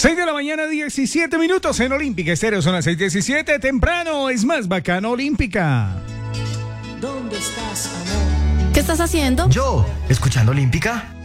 6 de la mañana, 17 minutos en Olímpica Estéreo, son las 6:17. Temprano es más bacano Olímpica. ¿Dónde estás, amor? ¿Qué estás haciendo? Yo, escuchando Olímpica.